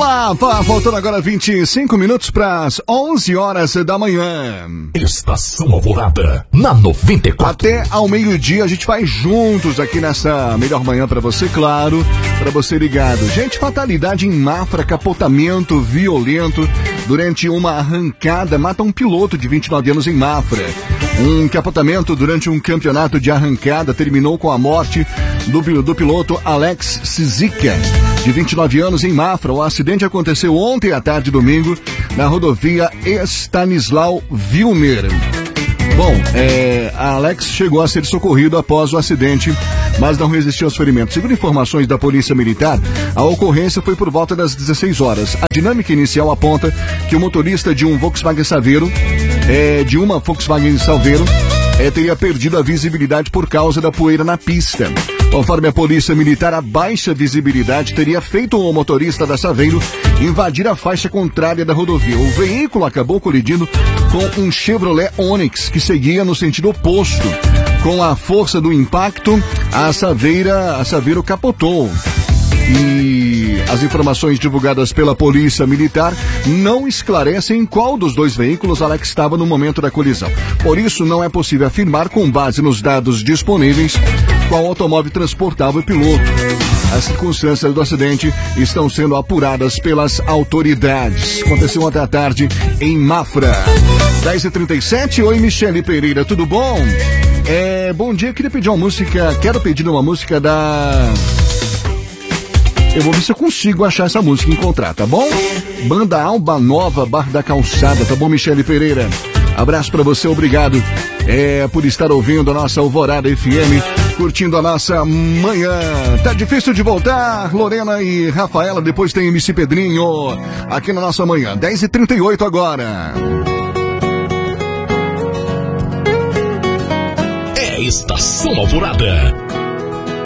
lá, faltando agora 25 minutos para as 11 horas da manhã. Estação Alvorada, na 94. Até ao meio-dia a gente vai juntos aqui nessa melhor manhã para você, claro, para você ligado. Gente, fatalidade em Mafra, capotamento violento durante uma arrancada, mata um piloto de 29 anos em Mafra. Um capotamento durante um campeonato de arrancada terminou com a morte do piloto Alex Cizica, de 29 anos, em Mafra. O acidente aconteceu ontem à tarde, domingo, na rodovia Stanislau Wilmer. Bom, a Alex chegou a ser socorrido após o acidente, mas não resistiu aos ferimentos. Segundo informações da Polícia Militar, a ocorrência foi por volta das 16 horas. A dinâmica inicial aponta que o motorista de um Volkswagen Saveiro, teria perdido a visibilidade por causa da poeira na pista. Conforme a Polícia Militar, a baixa visibilidade teria feito o motorista da Saveiro invadir a faixa contrária da rodovia. O veículo acabou colidindo com um Chevrolet Onix que seguia no sentido oposto. Com a força do impacto, a Saveiro capotou. E as informações divulgadas pela Polícia Militar não esclarecem qual dos dois veículos Alex estava no momento da colisão. Por isso, não é possível afirmar, com base nos dados disponíveis, qual automóvel transportava o piloto. As circunstâncias do acidente estão sendo apuradas pelas autoridades. Aconteceu ontem à tarde em Mafra. 10h37, oi Michele Pereira, tudo bom? Bom dia, queria pedir uma música, quero pedir uma música da... Eu vou ver se eu consigo achar essa música e encontrar, tá bom? Banda Alba Nova, Bar da Calçada, tá bom, Michele Pereira? Abraço pra você, obrigado por estar ouvindo a nossa Alvorada FM, curtindo a nossa manhã. Tá difícil de voltar, Lorena e Rafaela, depois tem MC Pedrinho aqui na nossa manhã. 10h38 agora. Estação Alvorada.